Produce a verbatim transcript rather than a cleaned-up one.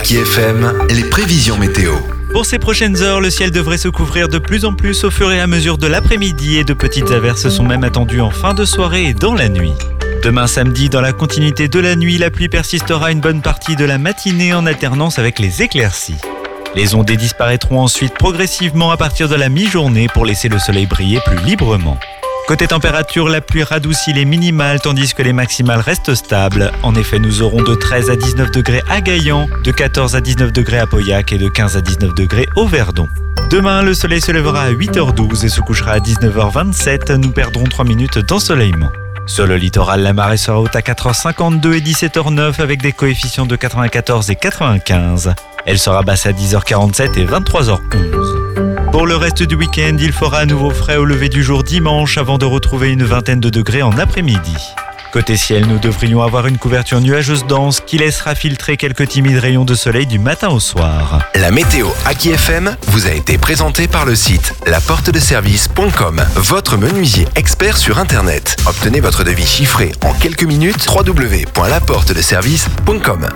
Aki F M, les prévisions météo. Pour ces prochaines heures, le ciel devrait se couvrir de plus en plus au fur et à mesure de l'après-midi et de petites averses sont même attendues en fin de soirée et dans la nuit. Demain samedi, dans la continuité de la nuit, la pluie persistera une bonne partie de la matinée en alternance avec les éclaircies. Les ondées disparaîtront ensuite progressivement à partir de la mi-journée pour laisser le soleil briller plus librement. Côté température, la pluie radoucit les minimales tandis que les maximales restent stables. En effet, nous aurons de treize à dix-neuf degrés à Gaillan, de quatorze à dix-neuf degrés à Pauillac et de quinze à dix-neuf degrés au Verdon. Demain, le soleil se lèvera à huit heures douze et se couchera à dix-neuf heures vingt-sept. Nous perdrons trois minutes d'ensoleillement. Sur le littoral, la marée sera haute à quatre heures cinquante-deux et dix-sept heures neuf avec des coefficients de quatre-vingt-quatorze et quatre-vingt-quinze. Elle sera basse à dix heures quarante-sept et vingt-trois heures onze. Pour le reste du week-end, il fera à nouveau frais au lever du jour dimanche avant de retrouver une vingtaine de degrés en après-midi. Côté ciel, nous devrions avoir une couverture nuageuse dense qui laissera filtrer quelques timides rayons de soleil du matin au soir. La météo Aki F M vous a été présentée par le site la porte de service point com, votre menuisier expert sur Internet. Obtenez votre devis chiffré en quelques minutes, w w w point la porte de service point com.